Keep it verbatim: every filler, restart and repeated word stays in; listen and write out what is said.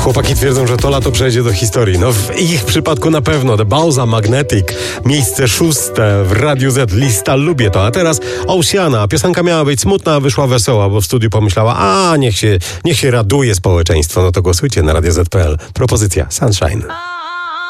Chłopaki twierdzą, że to lato przejdzie do historii. No w ich przypadku na pewno. The Bauza Magnetic, miejsce szóste w Radiu Z, lista Lubię to. A teraz Oceana. Piosenka miała być smutna, a wyszła wesoła, bo w studiu pomyślała, a niech się, niech się raduje społeczeństwo. No to głosujcie na radio zet kropka pe el. Propozycja Sunshine.